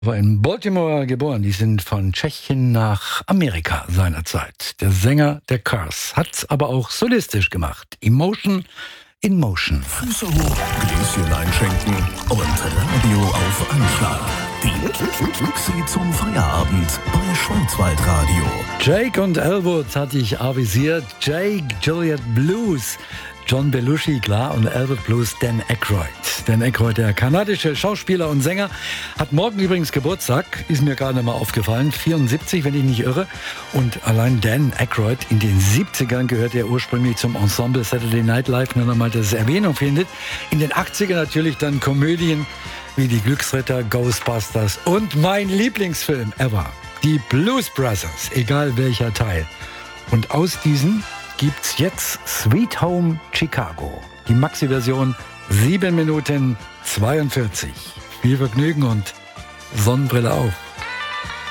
War in Baltimore geboren. Die sind von Tschechien nach Amerika seinerzeit. Der Sänger der Cars hat's aber auch solistisch gemacht. Emotion in Motion. Füße hoch, Gläschen einschenken und Radio auf Anschlag. Die Taxi zum Feierabend bei Schwarzwaldradio. Jake und Elwood hatte ich avisiert. Jake, Juliet Blues, John Belushi, klar, und Elwood Blues, Dan Aykroyd. Dan Aykroyd, der kanadische Schauspieler und Sänger, hat morgen übrigens Geburtstag, ist mir gerade mal aufgefallen, 74, wenn ich nicht irre. Und allein Dan Aykroyd, in den 70ern gehört er ursprünglich zum Ensemble Saturday Night Live, nur nochmal, dass es Erwähnung findet. In den 80ern natürlich dann Komödien wie die Glücksritter, Ghostbusters und mein Lieblingsfilm ever, die Blues Brothers, egal welcher Teil. Und aus diesen gibt's jetzt Sweet Home Chicago. Die Maxi-Version 7 Minuten 42. Viel Vergnügen und Sonnenbrille auf.